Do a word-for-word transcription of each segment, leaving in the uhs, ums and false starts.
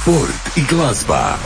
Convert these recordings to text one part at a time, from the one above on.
sport i glazba.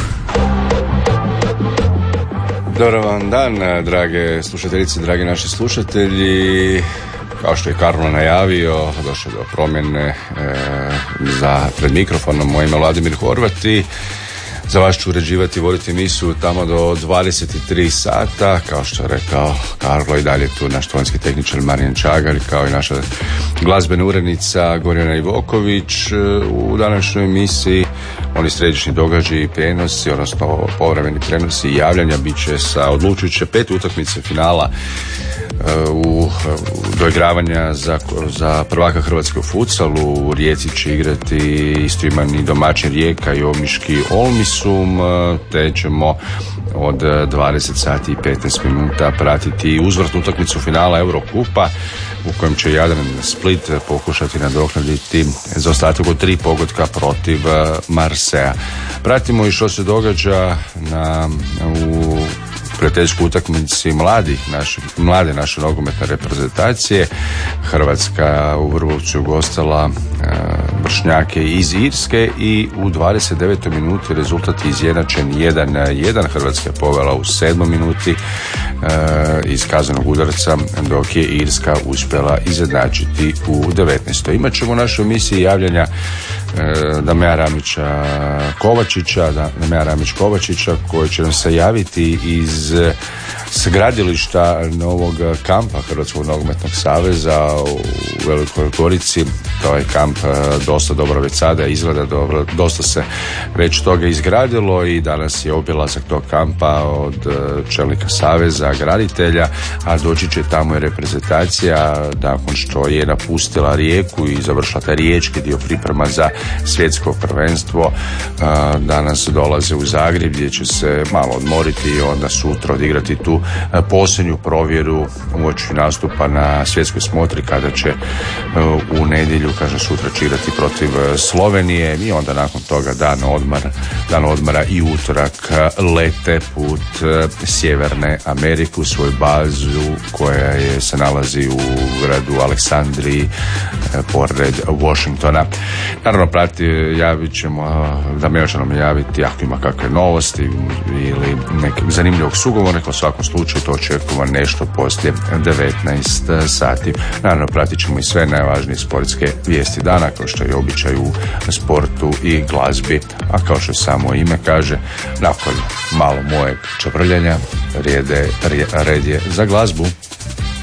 Dobar vam dan, drage slušateljice, dragi naši slušatelji. Kao što je Karlo najavio, došlo do promjene e, za pred mikrofonom. Moje ime Vladimir Horvat i za vas ću uređivati i voditi emisiju tamo do dvadeset tri sata. Kao što je rekao Karlo, i dalje tu naš tonski tehničar Marijan Čagar, kao i naša glazbena urednica Gorjana Ivoković. U današnjoj emisiji oni središnji događaji i prijenosi, odnosno povremeni prenosi i javljanja bit će sa odlučujuće pet utakmice finala u doigravanja za, za prvaka Hrvatske u futsalu. U Rijeci će igrati istoimeni domaćin Rijeka i Omiški Olmisum, te ćemo od dvadeset sati i petnaest minuta pratiti uzvratnu utakmicu finala Eurokupa u kojem će Jadran Split pokušati nadoknaditi zaostatak od tri pogotka protiv Marseja. Pratimo i što se događa na, u prijateljskoj utakmici mladih naše, mlade naše nogometne reprezentacije. Hrvatska u Vrbovcu ugostila e, vršnjake iz Irske i u dvadeset devetoj minuti rezultat je izjednačen jedan jedan. Hrvatska je povela u sedmoj minuti e, iz kaznenog udarca, dok je Irska uspjela izjednačiti u devetnaestoj. Imat ćemo u našoj emisiji javljanja Damea Ramića Kovačića, Damea Ramić Kovačića, koji će nam se javiti iz s gradilišta novog kampa Hrvatskog nogometnog saveza u Velikoj Gorici. To je kamp dosta dobro već sada izgleda dobro, dosta se već toga izgradilo i danas je obilazak tog kampa od čelnika saveza, graditelja, a doći će tamo i reprezentacija nakon što je napustila Rijeku i završila taj riječki dio priprema za svjetsko prvenstvo. Danas dolaze u Zagreb gdje će se malo odmoriti i onda sutra odigrati tu posljednju provjeru uoči nastupa na svjetskoj smotri, kada će u nedjelju, kaže, sutra će igrati protiv Slovenije i onda nakon toga dan odmora, dan odmora i utorak lete put Sjeverne Amerike u svoju bazu koja je, se nalazi u gradu Aleksandriji pored Washingtona. Naravno, prati, javit ćemo, da me će nam javiti ako ima kakve novosti ili nekog zanimljivog sugovornika. U svakom slučaju to očekujemo nešto poslije devetnaest sati. Naravno, pratit ćemo i sve najvažnije sportske vijesti dana, kao što je običaj u sportu i glazbi, a kao što samo ime kaže, nakon malo mojeg čavrljanja red je za glazbu.